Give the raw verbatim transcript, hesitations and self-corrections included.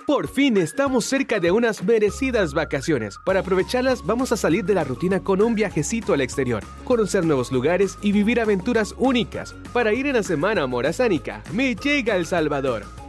Por fin estamos cerca de unas merecidas vacaciones. Para aprovecharlas vamos a salir de la rutina con un viajecito al exterior, conocer nuevos lugares y vivir aventuras únicas. Para ir en la semana morazánica, me llega El Salvador.